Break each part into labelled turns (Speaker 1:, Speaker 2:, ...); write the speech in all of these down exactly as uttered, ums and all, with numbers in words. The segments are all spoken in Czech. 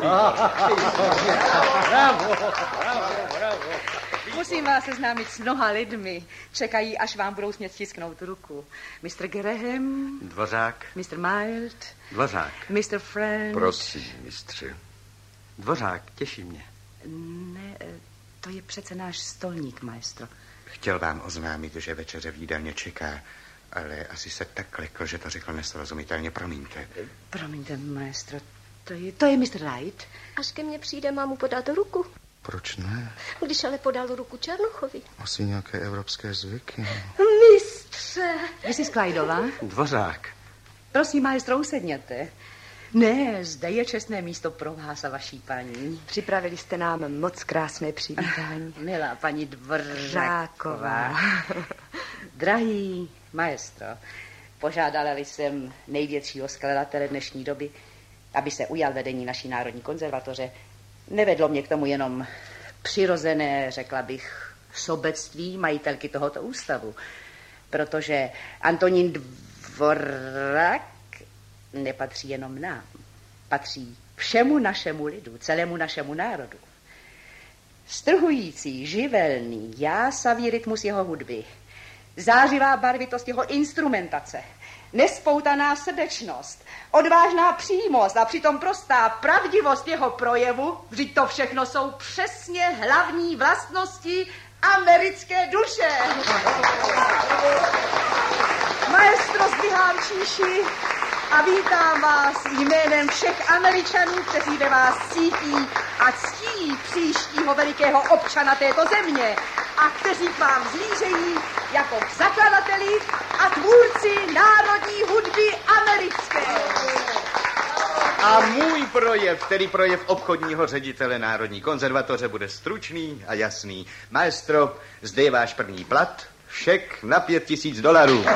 Speaker 1: Bravo, bravo, bravo.
Speaker 2: Musím vás seznámit s mnoha lidmi. Čekají, až vám budou smět stisknout ruku. mister Graham.
Speaker 3: Dvořák.
Speaker 2: mister Mild.
Speaker 3: Dvořák.
Speaker 2: mister French.
Speaker 4: Prosím, mistře.
Speaker 3: Dvořák, těší mě.
Speaker 2: Ne, to je přece náš stolník, maestro.
Speaker 5: Chtěl vám oznámit, že večeře v jídelně čeká, ale asi se tak lekl, že to řekl nesrozumitelně. Promiňte.
Speaker 2: Promiňte, maestro, to je, to je mister Wright.
Speaker 6: Až ke mně přijde, mám mu podat ruku.
Speaker 5: Proč ne?
Speaker 6: Když ale podal ruku Černochovi.
Speaker 5: Asi nějaké evropské zvyky.
Speaker 6: Mistře!
Speaker 2: missus Clydová?
Speaker 3: Dvořák.
Speaker 2: Prosím, maestro, usedněte. Ne, zde je čestné místo pro vás a vaší paní.
Speaker 7: Připravili jste nám moc krásné přivítání.
Speaker 2: Milá paní Dvořáková. Drahý maestro, požádala jsem největšího skladatele dnešní doby, aby se ujal vedení naší Národní konzervatoře. Nevedlo mě k tomu jenom přirozené, řekla bych, sobectví majitelky tohoto ústavu, protože Antonín Dvořák nepatří jenom nám, patří všemu našemu lidu, celému našemu národu. Strhující, živelný, jásavý rytmus jeho hudby, zářivá barvitost jeho instrumentace, nespoutaná srdečnost, odvážná přímost a přitom prostá pravdivost jeho projevu, vždyť to všechno jsou přesně hlavní vlastnosti americké duše. Maestro, zdvihám číši a vítám vás jménem všech Američanů, kteří ve vás cítí a ctí příštího velikého občana této země a kteří k vám vzlížejí jako k zakladateli a tvůrci národní hudby americké.
Speaker 3: A můj projev, tedy projev obchodního ředitele Národní konzervatoře, bude stručný a jasný. Maestro, zde je váš první plat, šek na pět tisíc dolarů.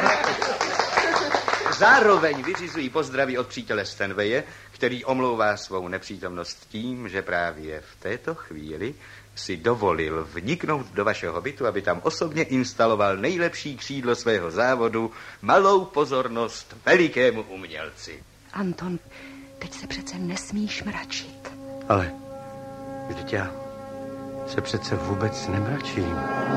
Speaker 3: Zároveň vyřizují pozdraví od přítele Stanwaye, který omlouvá svou nepřítomnost tím, že právě v této chvíli si dovolil vniknout do vašeho bytu, aby tam osobně instaloval nejlepší křídlo svého závodu, malou pozornost velikému umělci.
Speaker 7: Anton, teď se přece nesmíš mračit.
Speaker 3: Ale vždyť já se přece vůbec nemračím.